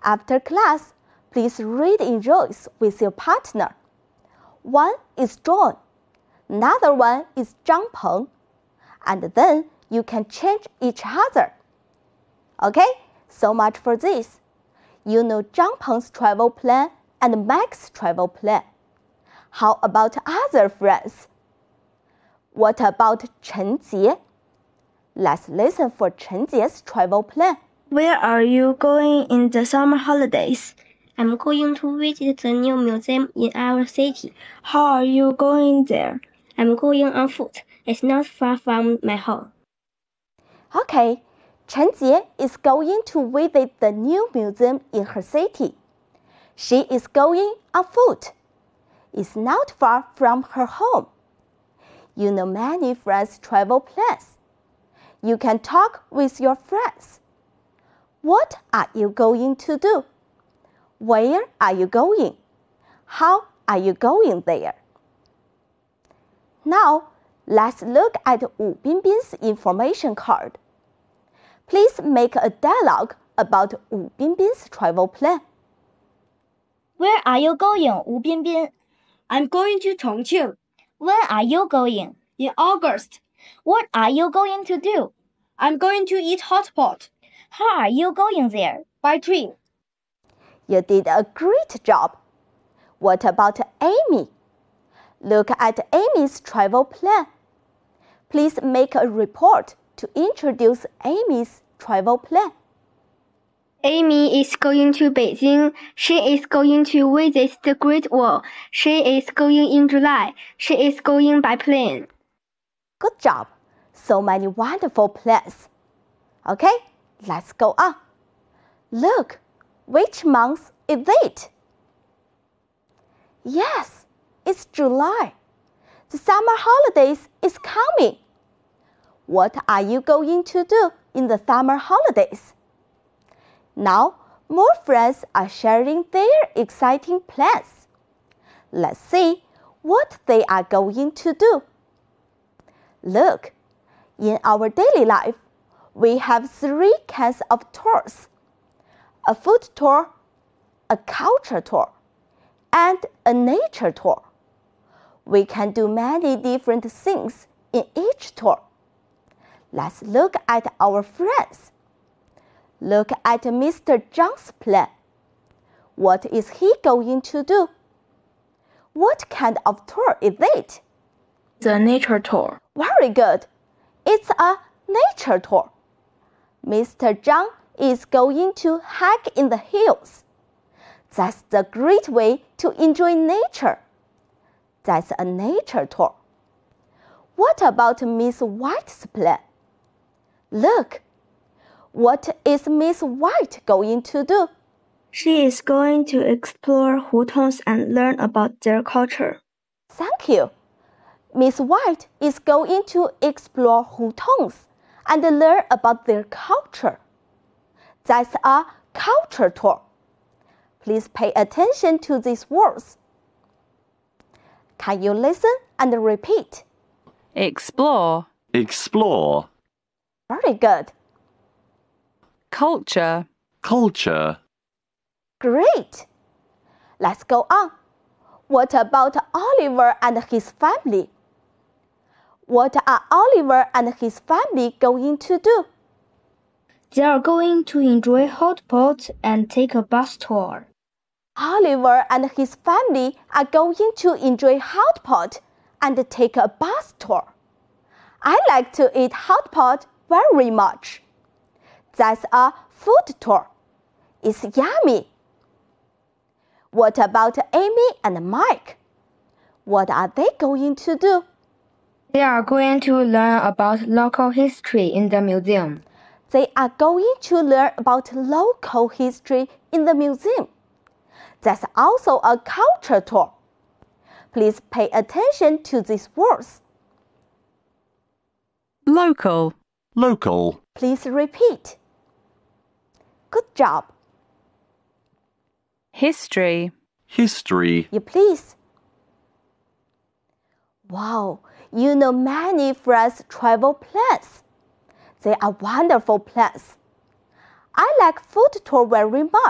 After class, please read in Joyce with your partner. One is John, another one is Zhang Peng, and then you can change each other. Okay, so much for this. You know Zhang Peng's travel plan and Max's travel plan. How about other friends? What about Chen Jie? Let's listen for Chen Jie's travel plan. Where are you going in the summer holidays? I'm going to visit the new museum in our city. How are you going there? I'm going on foot. It's not far from my home. Okay, Chen Jie is going to visit the new museum in her city. She is going on foot. It's not far from her home. You know many friends' travel plans. You can talk with your friends. What are you going to do? Where are you going? How are you going there? Now, let's look at Wu Binbin's information card. Please make a dialogue about Wu Binbin's travel plan. Where are you going, Wu Binbin? I'm going to Chongqing. When are you going? In August. What are you going to do? I'm going to eat hot pot. How are you going there? By train. You did a great job. What about Amy? Look at Amy's travel plan. Please make a report to introduce Amy's travel plan. Amy is going to Beijing. She is going to visit the Great Wall. She is going in July. She is going by plane. Good job. So many wonderful plans. Okay, let's go on. Look, which month is it? Yes, it's July. The summer holidays is coming. What are you going to do in the summer holidays? Now, more friends are sharing their exciting plans. Let's see what they are going to do. Look, in our daily life, we have 3 kinds of tours: a food tour, a culture tour, and a nature tour. We can do many different things in each tour. Let's look at our friends. Look at Mr. Zhang's plan. What is he going to do? What kind of tour is it? The nature tour. Very good. It's a nature tour. Mr. Zhang is going to hike in the hills. That's the great way to enjoy nature. That's a nature tour. What about Miss White's plan? Look, what is Miss White going to do? She is going to explore Hutongs and learn about their culture. Thank you. Miss White is going to explore Hutongs and learn about their culture. That's a culture tour. Please pay attention to these words. Can you listen and repeat? Explore. Explore. Very good. Culture. Culture. Great. Let's go on. What about Oliver and his family? What are Oliver and his family going to do? They are going to enjoy hot pot and take a bus tour. Oliver and his family are going to enjoy hot pot and take a bus tour. I like to eat hot pot very much. That's a food tour. It's yummy. What about Amy and Mike? What are they going to do? They are going to learn about local history in the museum. They are going to learn about local history in the museum. That's also a culture tour. Please pay attention to these words. Local. Local. Please repeat. Good job. History. History. You please. Wow, you know many friends' travel plans. They are wonderful plans. I like food tour very much.